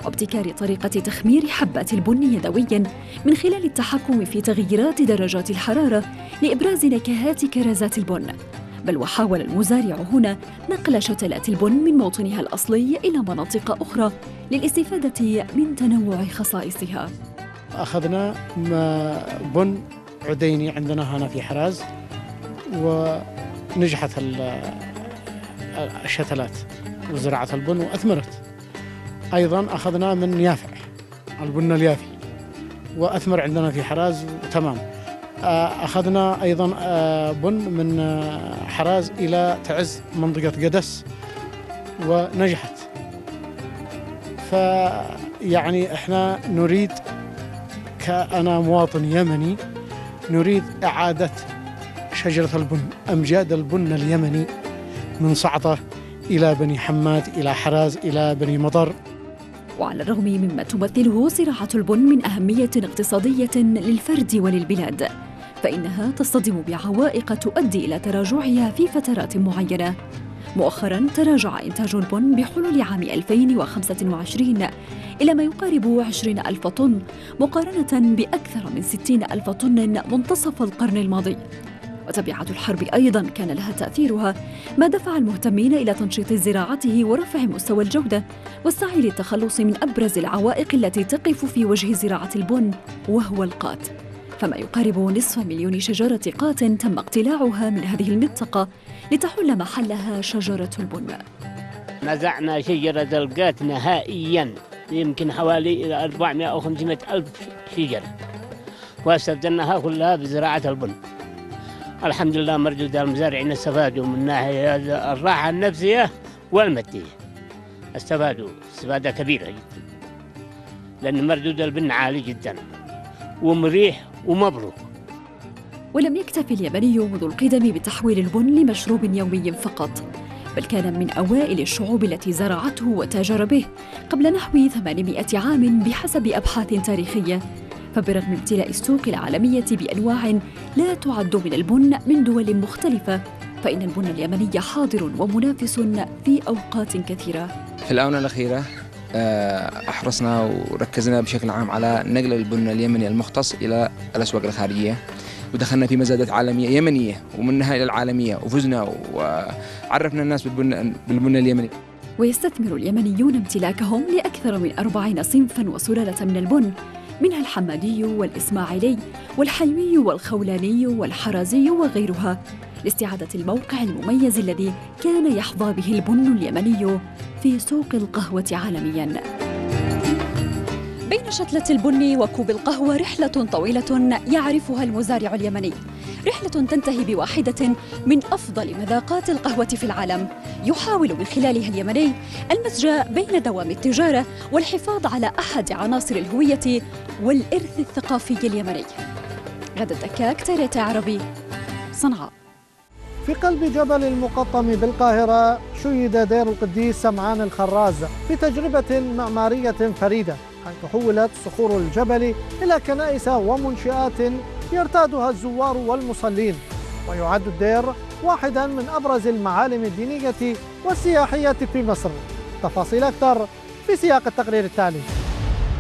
وابتكار طريقة تخمير حبات البن يدوياً من خلال التحكم في تغييرات درجات الحرارة لإبراز نكهات كرزات البن. بل وحاول المزارع هنا نقل شتلات البن من موطنها الأصلي إلى مناطق أخرى للاستفادة من تنوع خصائصها. أخذنا بن عديني عندنا هنا في حراز، ونجحت الشتلات وزراعة البن وأثمرت. أيضا أخذنا من يافع البن اليافي وأثمر عندنا في حراز تمام. أخذنا أيضا بن من حراز إلى تعز منطقة قدس ونجحت. فيعني إحنا نريد كأنا مواطن يمني نريد إعادة شجرة البن، أمجاد البن اليمني من صعطة إلى بني حماد إلى حراز إلى بني مطر. وعلى الرغم مما تمثله زراعة البن من أهمية اقتصادية للفرد وللبلاد، فإنها تصطدم بعوائق تؤدي إلى تراجعها في فترات معينة. مؤخراً تراجع إنتاج البن بحلول عام 2025 إلى ما يقارب 20,000 طن مقارنة بأكثر من 60,000 طن منتصف القرن الماضي. وتبعات الحرب أيضاً كان لها تأثيرها، ما دفع المهتمين إلى تنشيط زراعته ورفع مستوى الجودة والسعي للتخلص من أبرز العوائق التي تقف في وجه زراعة البن، وهو القات. فما يقارب نصف مليون شجرة قات تم اقتلاعها من هذه المنطقة لتحل محلها شجرة البن. نزعنا شجرة القات نهائياً، يمكن حوالي 400 أو 500 ألف شجرة، واستبدلناها كلها بزراعة البن. الحمد لله مردود المزارعين استفادوا من ناحية الراحة النفسية والمادية، استفادوا استفادة كبيرة جدا، لأن مردود البن عالي جدا ومريح ومبروك. ولم يكتف اليمني منذ القدم بتحويل البن لمشروب يومي فقط، بل كان من أوائل الشعوب التي زرعته وتاجر به قبل نحو 800 عام بحسب أبحاث تاريخية. فبرغم امتلاء السوق العالمية بأنواع لا تعد من البن من دول مختلفة، فإن البن اليمني حاضر ومنافس في أوقات كثيرة. في الآونة الأخيرة أحرصنا وركزنا بشكل عام على نقل البن اليمني المختص إلى الأسواق الخارجية، ودخلنا في مزادات عالمية يمنية ومنها إلى العالمية، وفزنا وعرفنا الناس بالبن اليمني. ويستثمر اليمنيون امتلاكهم لأكثر من 40 صنفاً وسلالة من البن، منها الحمادي والإسماعيلي والحيوي والخولاني والحرازي وغيرها، لاستعادة الموقع المميز الذي كان يحظى به البن اليمني في سوق القهوة عالمياً. بين شتلة البن وكوب القهوة رحلة طويلة يعرفها المزارع اليمني، رحلة تنتهي بواحدة من أفضل مذاقات القهوة في العالم، يحاول من خلالها اليمني المزج بين دوام التجارة والحفاظ على أحد عناصر الهوية والإرث الثقافي اليمني. غدا الدكاك، TRT عربي، صنعاء. في قلب جبل المقطم بالقاهرة شيد دير القديس سمعان الخراز بتجربة معمارية فريدة، حيث حولت صخور الجبل إلى كنائس ومنشآت يرتادها الزوار والمصلين، ويعد الدير واحدا من أبرز المعالم الدينية والسياحية في مصر. تفاصيل أكثر في سياق التقرير التالي.